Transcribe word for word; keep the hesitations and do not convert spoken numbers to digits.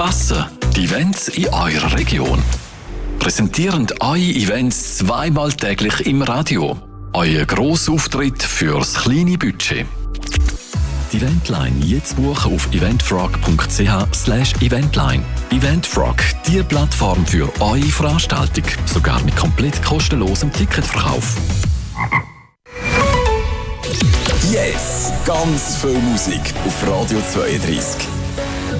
verpassen. Die Events in eurer Region. Präsentieren eure Events zweimal täglich im Radio. Euer Grossauftritt fürs kleine Budget. Die Eventline jetzt buchen auf eventfrog.ch slash eventline. Eventfrog, die Plattform für eure Veranstaltung. Sogar mit komplett kostenlosem Ticketverkauf. Jetzt ganz viel Musik auf Radio zweiunddreißig.